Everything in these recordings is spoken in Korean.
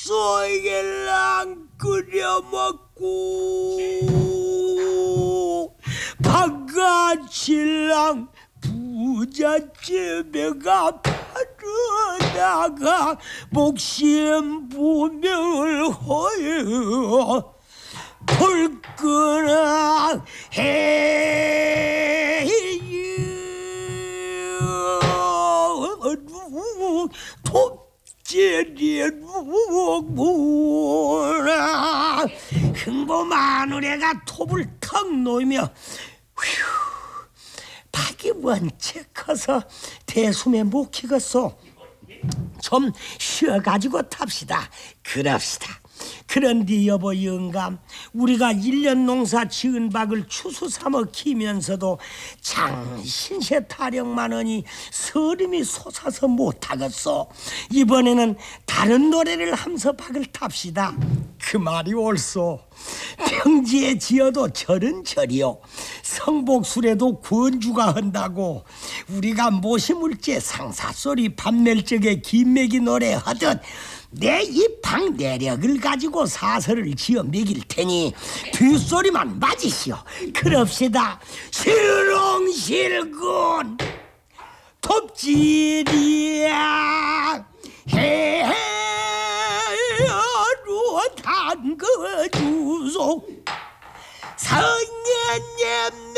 쏘이랑 끓여 먹고 바깥이랑 부잣집에 가 파르다가 목심부명을 허여 불끈한 해유 톱질이 누구나 흥보 마누래가 톱을 턱 놓이며 박이 원체 커서 대숨에 못 키겠소. 좀 쉬어가지고 탑시다. 그럽시다. 그런데 여보 영감, 우리가 1년 농사 지은 박을 추수 삼아 키면서도 장신세 타령만하니 서름이 솟아서 못하겠소. 이번에는 다른 노래를 하면서 박을 탑시다. 그 말이 옳소. 평지에 지어도 절은 절이요, 성복술에도 권주가 한다고. 우리가 모시물제 상사소리 밤낼 적에 김매기 노래 하듯 내 이 방 내력을 가지고 사설을 지어 먹일 테니 뒷소리만 맞으시오. 그럽시다. 실롱실군 톱질이야 해로 담궈주소. 성년님네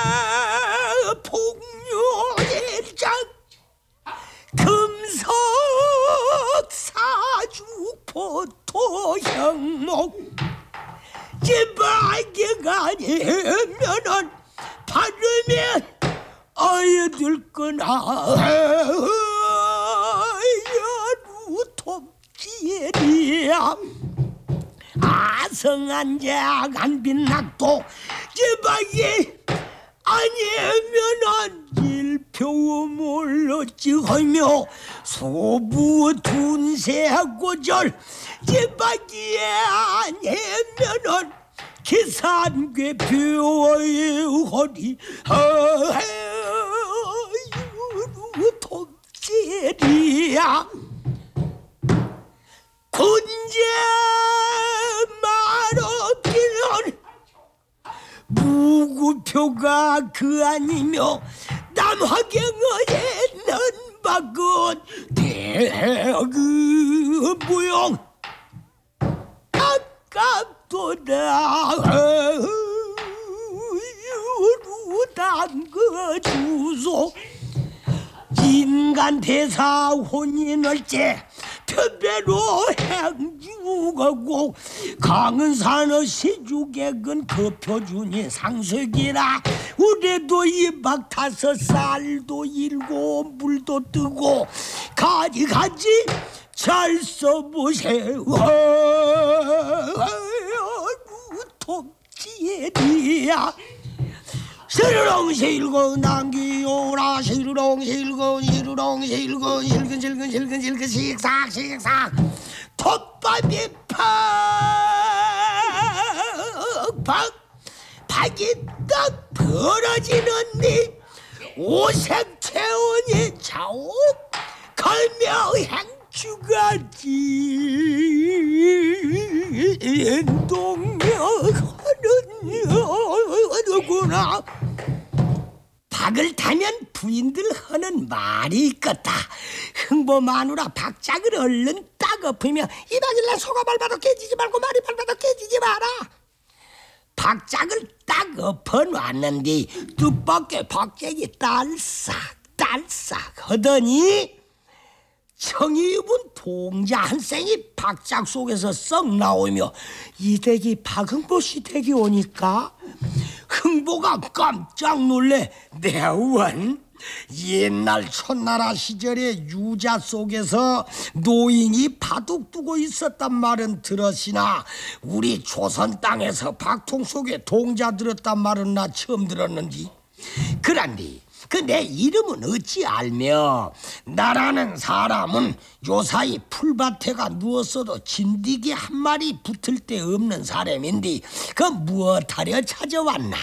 풍류일장 금석 사주포토 형목 제박이가 아니면은 바르면 아이들 거나 루톱질이야. 아성한자 간빛낙도 제박이 아니면은 일표음을 어찌하며 소부 둔세고절 제박이 아니면은 기산괴 표의 허리 톱질이야. 군제 말없기는 무구표가 그 아니며 남화경어에 는박은 대그 무용 아깝도다. 담궈주소. 인간 대사 혼인을째 편배로 행주가고 강은산의 시주객은 급표준이 상속이라. 우리도 이박 5살도 일고 물도 뜨고 가지 잘 써보세요. 톱질이야. 실렁실렁 남기오라 실렁실렁 실근 식삭 톱밥이 팍팍 박이 딱 벌어지는니 오색 체온이 자옥 걸며 행주가지 인동명하는구나. 박을 타면 부인들 하는 말이 있겠다. 흥보 마누라 박짝을 얼른 딱 엎으며 이 박일날 소가 밟아도 깨지지 말고 말이 밟아도 깨지지 마라. 박짝을 딱 엎어놨는데 뜻밖의 박짝이 딸싹 하더니 청이 입은 동자 한 쌩이 박짝 속에서 썩 나오며 이 댁이 박흥보 씨 댁이 오니까 흥보가 깜짝 놀래 내원 옛날 천나라 시절에 유자 속에서 노인이 바둑 두고 있었단 말은 들었으나 우리 조선 땅에서 박통 속에 동자 들었단 말은 나 처음 들었는디. 그런데 그 내 이름은 어찌 알며 나라는 사람은 요사이 풀밭에가 누웠어도 진드기 한 마리 붙을 데 없는 사람인데 그 무엇하려 찾아왔나?